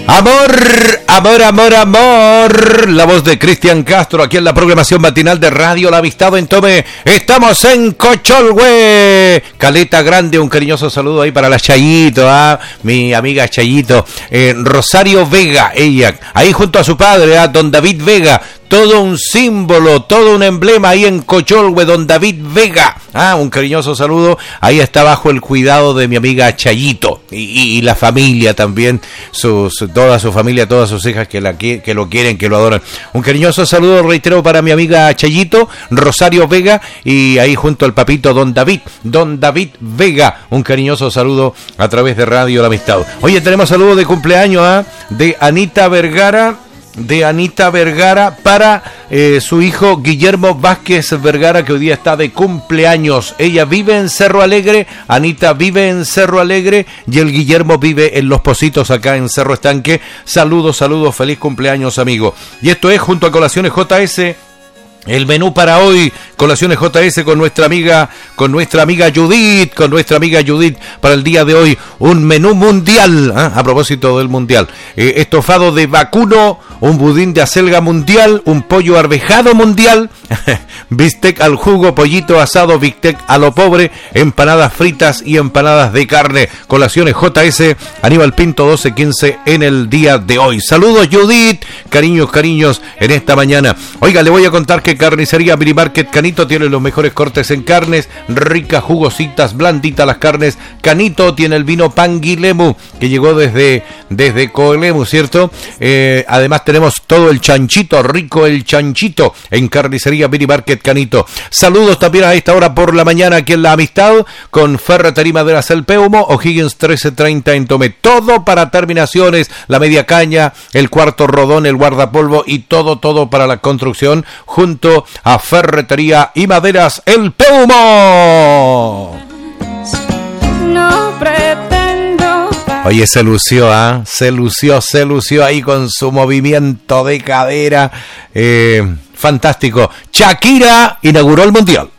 Amor, amor, amor, amor. La voz de Cristian Castro aquí en la programación matinal de Radio La Avistado en Tome. Estamos en Cocholhue, Caleta Grande. Un cariñoso saludo ahí para la Chayito, mi amiga Chayito. Rosario Vega, ella, ahí junto a su padre, don David Vega. Todo un símbolo, todo un emblema ahí en Cocholhue, don David Vega. Un cariñoso saludo. Ahí está bajo el cuidado de mi amiga Chayito y la familia también, toda su familia, todas sus hijas que lo quieren, que lo adoran. Un cariñoso saludo, reitero, para mi amiga Chayito, Rosario Vega, y ahí junto al papito don David Vega. Un cariñoso saludo a través de Radio La Amistad. Oye, tenemos saludos de cumpleaños de Anita Vergara para su hijo Guillermo Vázquez Vergara, que hoy día está de cumpleaños. Ella vive en Cerro Alegre, Anita vive en Cerro Alegre y el Guillermo vive en Los Pocitos, acá en Cerro Estanque. Saludos, feliz cumpleaños, amigo. Y esto es junto a Colaciones JS. El menú para hoy, Colaciones JS con nuestra amiga Judith, para el día de hoy, un menú mundial, a propósito del mundial, estofado de vacuno, un budín de acelga mundial, un pollo arvejado mundial, bistec al jugo, pollito asado, bistec a lo pobre, empanadas fritas y empanadas de carne. Colaciones JS, Aníbal Pinto 1215 en el día de hoy. Saludos, Judith, cariños en esta mañana. Oiga, le voy a contar que Carnicería Mini Market Canito tiene los mejores cortes en carnes, ricas, jugositas, blanditas las carnes. Canito tiene el vino Panguilemu, que llegó desde Coelemu, ¿cierto? Además tenemos todo el chanchito, rico el chanchito en Carnicería Mini Market Canito. Saludos también a esta hora por la mañana aquí en La Amistad con Ferretería Maderas El Peumo, O'Higgins 1330 en Tome. Todo para terminaciones, la media caña, el cuarto rodón, el guardapolvo y todo para la construcción, junto a Ferretería y Maderas El Peumo. No pretendo. Oye, se lució ahí con su movimiento de cadera. Fantástico. Shakira inauguró el mundial.